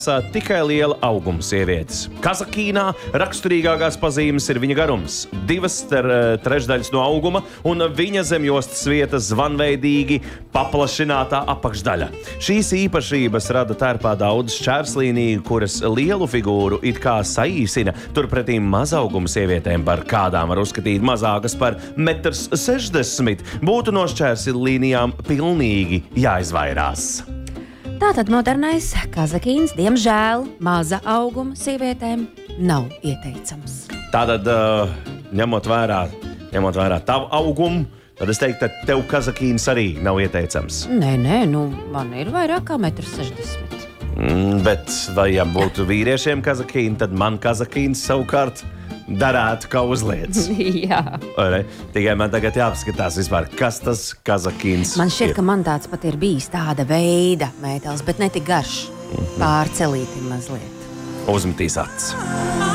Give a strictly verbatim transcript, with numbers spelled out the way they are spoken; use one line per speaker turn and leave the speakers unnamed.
Tikai liela auguma sievietes. Kazahstānā raksturīgākās pazīmes ir viņa garums - divas trešdaļas no auguma, un viņa zemjostas vieta zvanveidīgi paplašinātā apakšdaļa. Šīs īpašības rada tērpā daudz šķērslīniju, kuras lielu figūru it kā saīsina. Turpretī mazauguma sievietēm, par kādām var uzskatīt mazākas par metrs sešdesmit, būtu no šķērslīnijām pilnīgi jāizvairās.
Tātad modernais Kazahstāns, diemžēl, maza auguma sievietēm nav ieteicams.
Tātad, ņemot vērā, ņemot vērā tavu augumu, tad es teiktu, ka tev Kazahstāns arī nav ieteicams.
Nē, nē, nu, man ir vairāk kā metrs sešdesmit.
Mm, bet, vai ja būtu vīriešiem Kazahstāns, tad man Kazahstāns savukārt darētu kā uzliec.
Jā.
Ore, tikai man tagad jāapskatās vispār, kas tas Kazahstāns
Man šķiet,
ir.
ka man tāds pat ir bijis tāda veida mētels, bet ne tik garš. Pārcelīti mazliet.
Uzmetīs acis.